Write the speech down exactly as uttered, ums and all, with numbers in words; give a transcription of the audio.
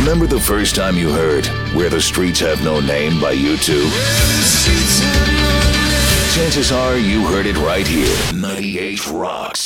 Remember the first time you heard Where the Streets Have No Name by U two? Chances are you heard it right here. ninety-eight Rocks.